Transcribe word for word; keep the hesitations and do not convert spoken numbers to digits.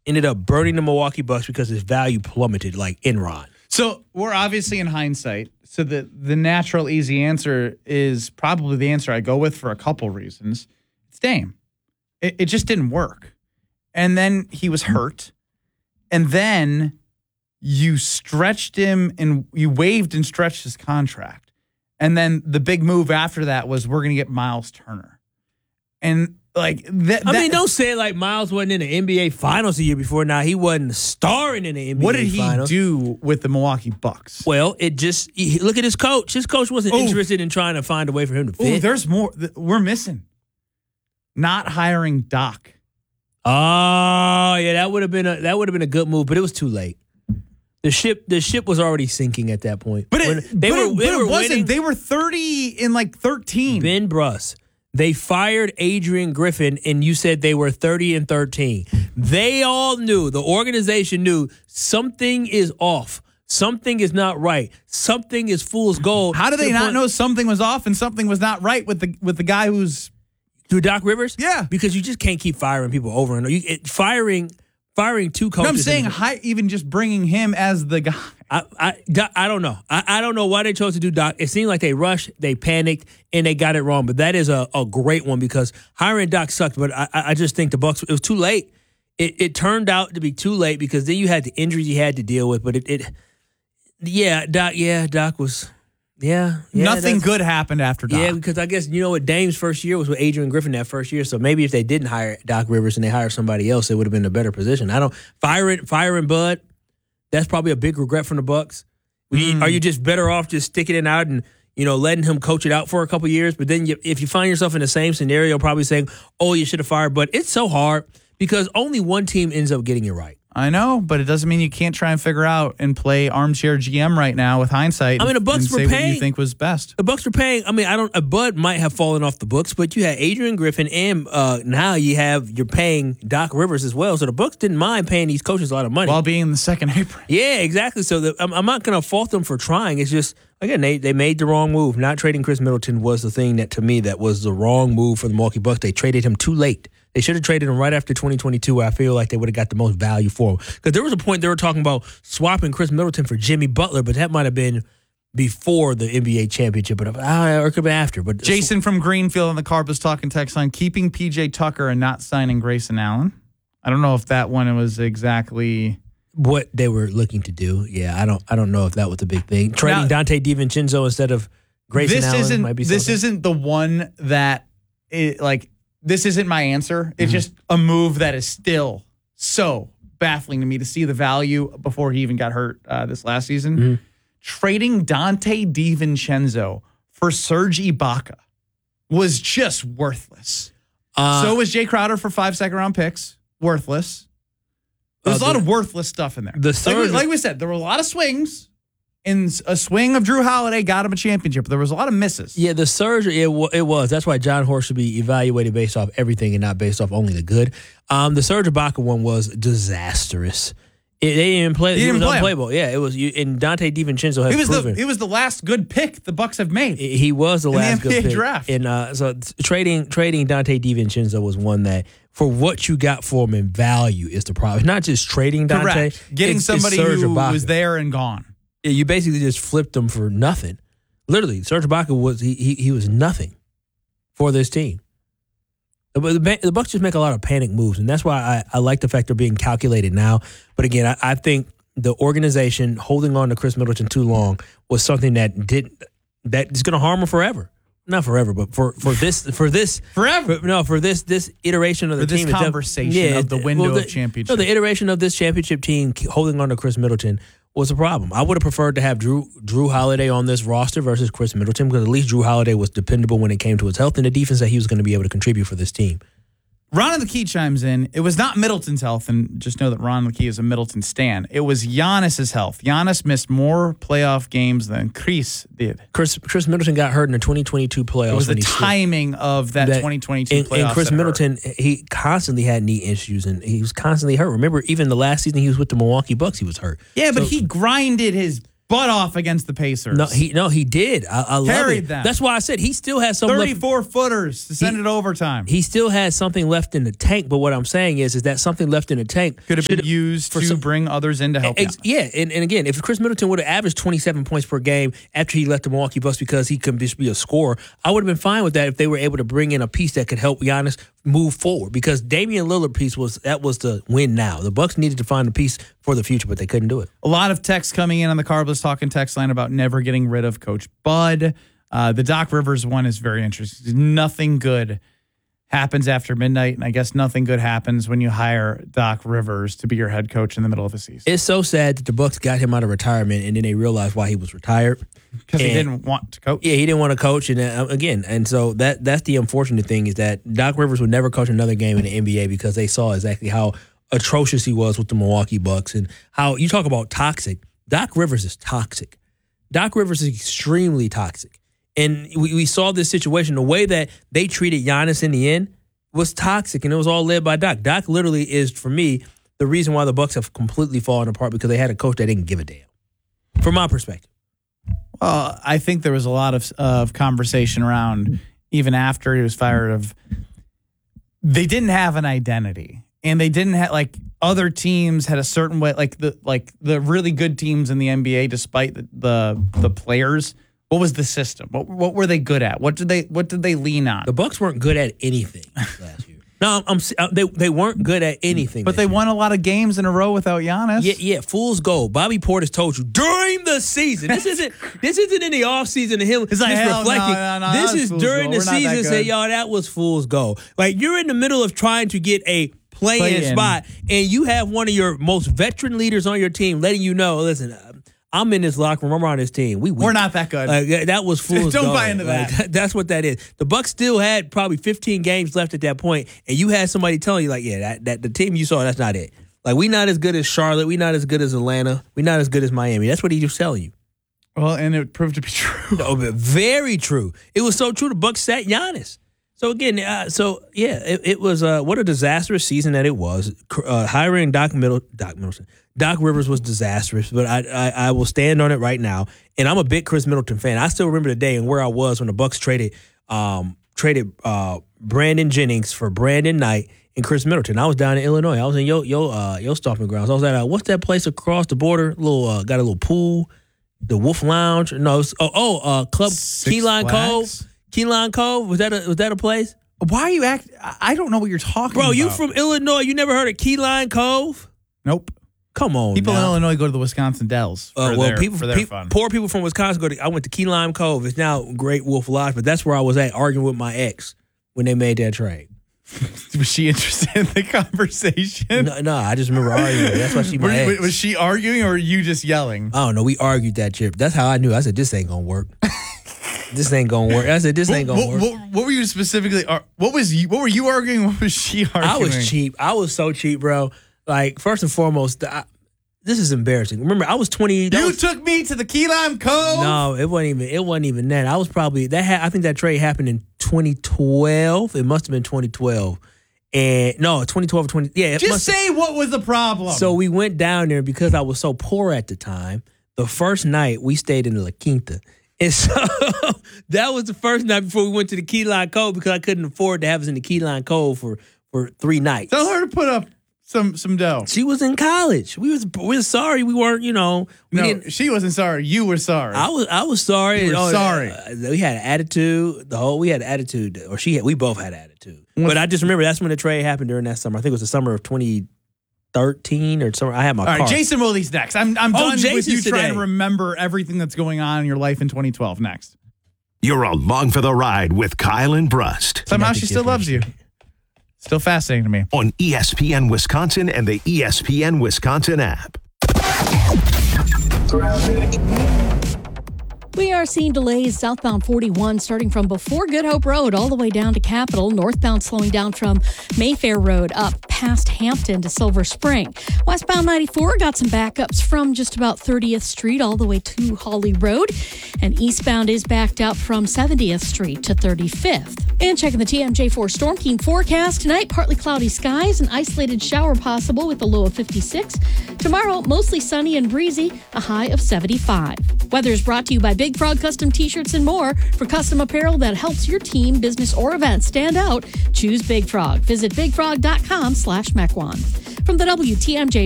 ended up burning the Milwaukee Bucks because his value plummeted like Enron. So we're obviously in hindsight. So the, the natural, easy answer is probably the answer I go with for a couple reasons. It's Dame. It, it just didn't work. And then he was hurt. And then you stretched him and you waived and stretched his contract. And then the big move after that was we're going to get Miles Turner. And like that, I that, mean, don't say it like Miles wasn't in the N B A Finals the year before. Now he wasn't starring in the N B A what did he Finals. do with the Milwaukee Bucks? Well, it just he, look at his coach. His coach wasn't Ooh. interested in trying to find a way for him to fit. Oh, there's more. We're missing. Not hiring Doc. Oh yeah, that would have been a that would have been a good move, but it was too late. The ship the ship was already sinking at that point. But it, When they but were, it, they but were it wasn't. winning. They were thirty in like thirteen. Ben Bruss. They fired Adrian Griffin, and you said they were thirty and thirteen. They all knew, the organization knew something is off. Something is not right. Something is fool's gold. How do they To the not point- know something was off and something was not right with the with the guy who's Through Doc Rivers? Yeah. Because you just can't keep firing people over and over. You, it, firing, firing two coaches. No, I'm saying is- hi, even just bringing him as the guy. I, I, Doc- I don't know. I, I don't know why they chose to do Doc. It seemed like they rushed, they panicked, and they got it wrong. But that is a, a great one because hiring Doc sucked. But I, I just think the Bucks, it was too late. It, it turned out to be too late because then you had the injuries you had to deal with. But it, it yeah, Doc, yeah, Doc was, yeah. yeah Nothing that's- good happened after Doc. Yeah, because I guess, you know what, Dame's first year was with Adrian Griffin that first year. So maybe if they didn't hire Doc Rivers and they hired somebody else, it would have been a better position. I don't, firing, firing Bud, that's probably a big regret from the Bucks. Mm. Are you just better off just sticking it out and, you know, letting him coach it out for a couple years? But then you, if you find yourself in the same scenario, probably saying, oh, you should have fired Bud. It's so hard because only one team ends up getting it right. I know, but it doesn't mean you can't try and figure out and play armchair G M right now with hindsight. I mean, the Bucks and were say paying- what you think was best. The Bucks are paying. I mean, I don't. A Bud might have fallen off the books, but you had Adrian Griffin, and uh, now you have you're paying Doc Rivers as well. So the Bucks didn't mind paying these coaches a lot of money While being in the second apron. Yeah, exactly. So the, I'm, I'm not going to fault them for trying. It's just again they they made the wrong move. Not trading Chris Middleton was the thing that to me that was the wrong move for the Milwaukee Bucks. They traded him too late. They should have traded him right after twenty twenty-two where I feel like they would have got the most value for him. Because there was a point they were talking about swapping Chris Middleton for Jimmy Butler, but that might have been before the N B A championship, but uh, or it could have been after. But Jason from Greenfield on the Carp was talking text line, keeping P J Tucker and not signing Grayson Allen. I don't know if that one was exactly what they were looking to do. Yeah, I don't I don't know if that was the big thing. Trading Now, Dante DiVincenzo instead of Grayson this Allen isn't might be this something. isn't the one that it, like this isn't my answer. It's Mm-hmm. just a move that is still so baffling to me to see the value before he even got hurt uh, this last season. Mm-hmm. Trading Dante DiVincenzo for Serge Ibaka was just worthless. Uh, so was Jay Crowder for five second round picks. Worthless. There's Uh, a lot the- of worthless stuff in there. the like, we, Serge- like we said, there were a lot of swings. And a swing of Drew Holiday got him a championship. There was a lot of misses. Yeah, the surge, it, wa- it was. That's why John Horst should be evaluated based off everything and not based off only the good. Um, the Serge Ibaka one was disastrous. It, they didn't play. He He, didn't was play him. unplayable. Yeah, it was. You, and Dante DiVincenzo has He was proven. the he was the last good pick the Bucks have made. he was the in the last N B A good pick. draft. And uh, so t- trading trading Dante DiVincenzo was one that for what you got for him in value is the problem. It's not just trading Dante. Correct. Getting it's- it's somebody Serge who Ibaka. was there and gone. Yeah, you basically just flipped him for nothing. Literally, Serge Ibaka was he he, he was nothing for this team. But the, the Bucks just make a lot of panic moves, and that's why I, I like the fact they're being calculated now. But again, I, I think the organization holding on to Chris Middleton too long was something that didn't that is going to harm him forever. Not forever, but for, for this for this Forever. for- no, for this this iteration of the For this team, it's def- conversation of the window the, of championship. No, the iteration of this championship team holding on to Chris Middleton was a problem. I would have preferred to have Drew Drew Holiday on this roster versus Chris Middleton because at least Drew Holiday was dependable when it came to his health and the defense that he was going to be able to contribute for this team. Ron and the Key chimes in. It was not Middleton's health, and just know that Ron and the Key is a Middleton stan. It was Giannis's health. Giannis missed more playoff games than Chris did. Chris Chris Middleton got hurt in the twenty twenty-two playoffs. It was the when he slipped. timing of that, That- twenty twenty-two and, playoffs. and Chris that hurt. Middleton, he constantly had knee issues and he was constantly hurt. Remember, even the last season he was with the Milwaukee Bucks, he was hurt. Yeah, but So- he grinded his butt off against the Pacers. No, he no, he did. I, I love Carried it. them. That's why I said he still has some thirty-four left. footers to send he, it overtime. He still has something left in the tank. But what I'm saying is, is that something left in the tank could have been used to some, bring others in to help. Ex, yeah, and, and again, if Chris Middleton would have averaged twenty-seven points per game after he left the Milwaukee Bucks because he could just be a scorer, I would have been fine with that if they were able to bring in a piece that could help Giannis move forward. Because Damian Lillard piece was that was the win now. The Bucks needed to find a piece for the future, but they couldn't do it. A lot of texts coming in on the Carbless Talking text line about never getting rid of Coach Bud. Uh, the Doc Rivers one is very interesting. Nothing good happens after midnight, and I guess nothing good happens when you hire Doc Rivers to be your head coach in the middle of the season. It's so sad that the Bucks got him out of retirement, and then they realized why he was retired. Because he didn't want to coach. Yeah, he didn't want to coach, and uh, again, and so that that's the unfortunate thing is that Doc Rivers would never coach another game in the N B A because they saw exactly how atrocious he was with the Milwaukee Bucks, and how you talk about toxic. Doc Rivers is toxic. Doc Rivers is extremely toxic, and we, we saw this situation. The way that they treated Giannis in the end was toxic, and it was all led by Doc. Doc literally is, for me, the reason why the Bucks have completely fallen apart because they had a coach that didn't give a damn. From my perspective. Well, I think there was a lot of of conversation around even after he was fired of they didn't have an identity, and they didn't have like other teams had a certain way, like the like the really good teams in the N B A, despite the the, the players. What was the system? What what were they good at? What did they what did they lean on? The Bucks weren't good at anything last year. No, I'm, I'm they they weren't good at anything. But they year. won a lot of games in a row without Giannis. Yeah, yeah, fool's gold. Bobby Portis told you during the season. This isn't this isn't in the offseason and him it's like, just hell, reflecting. No, no, no, this is during gold. the season. Say, y'all, that was fool's gold. Like you're in the middle of trying to get a play-in Play spot, and you have one of your most veteran leaders on your team letting you know, listen, I'm in this locker room. I'm on this team. We, we We're not that good. Like, that was fool's Don't gold. buy into Like, that. That's what that is. The Bucks still had probably fifteen games left at that point, and you had somebody telling you, like, yeah, that, that the team you saw, that's not it. Like, we not as good as Charlotte. We not as good as Atlanta. We not as good as Miami. That's what he was telling you. Well, and it proved to be true. No, but very true. It was so true. The Bucks sat Giannis. So again, uh, so yeah, it, it was uh, what a disastrous season that it was. Uh, hiring Doc Middle, Doc Middleton, Doc Rivers was disastrous, but I, I I will stand on it right now. And I'm a big Chris Middleton fan. I still remember the day and where I was when the Bucks traded um, traded uh, Brandon Jennings for Brandon Knight and Chris Middleton. I was down in Illinois. I was in yo yo uh, yo stomping grounds. I was at uh, what's that place across the border? Little uh, got a little pool, the Wolf Lounge. No, it was, oh oh uh, Club Six Keyline Flags? Cove. Keyline Cove, was that a was that a place? Why are you act? I don't know what you're talking Bro, about. you from Illinois? You never heard of Keyline Cove? Nope. Come on, people now. in Illinois go to the Wisconsin Dells for Uh, well, their, people, for their pe- fun. poor people from Wisconsin go to. I went to Key Lime Cove. It's now Great Wolf Lodge, but that's where I was at arguing with my ex when they made that trade. Was she interested in the conversation? No, no I just remember arguing. That's why she my Were- ex. was she arguing or were you just yelling? I don't know. We argued that trip. That's how I knew. I said this ain't gonna work. This ain't gonna work. I said this ain't gonna what, work. What, what were you specifically? ar- What was you? What were you arguing? What was she arguing? I was cheap. I was so cheap, bro. Like first and foremost, I, this is embarrassing. Remember, I was twenty. You was, took me to the Key Lime Cove. No, it wasn't even. It wasn't even that. I was probably that. Ha- I think that trade happened in twenty twelve. It must have been twenty twelve. And no, twenty twelve, twenty. Yeah, it Just must say what was the problem. So we went down there because I was so poor at the time. The first night we stayed in La Quinta. And so that was the first night before we went to the Key Lime Cove because I couldn't afford to have us in the Key Lime Cove for, for three nights. Tell her to put up some some dough. She was in college. We was we was sorry we weren't, you know. We No, didn't, she wasn't sorry. You were sorry. I was I was sorry. You were Oh, sorry. uh, we had an attitude. The whole we had an attitude, or she had. We both had attitude. But I just remember that's when the trade happened during that summer. I think it was the summer of twenty thirteen or somewhere. I had my All car. right, Jason Willey's next. I'm I'm Oh, done with Jason's you trying today. to remember everything that's going on in your life in twenty twelve. Next. You're along for the ride with Kyle and Brust Somehow think she still different. loves you. Still fascinating to me. on E S P N Wisconsin and the E S P N Wisconsin app. We are seeing delays southbound forty-one starting from before Good Hope Road all the way down to Capitol, northbound slowing down from Mayfair Road up past Hampton to Silver Spring. Westbound ninety-four got some backups from just about thirtieth Street all the way to Holly Road. And eastbound is backed up from seventieth Street to thirty-fifth. And checking the T M J four Storm King forecast tonight, partly cloudy skies, an isolated shower possible with a low of fifty-six. Tomorrow, mostly sunny and breezy, a high of seventy-five. Weather is brought to you by Big Frog Custom T-shirts and more. For custom apparel that helps your team, business, or event stand out, choose Big Frog. Visit bigfrog.com slash Mequon. From the W T M J